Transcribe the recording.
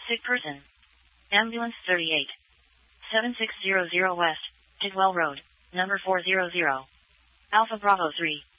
Sick person. Ambulance 38. 7600 West, Tidwell Road, number 400. Alpha Bravo 3.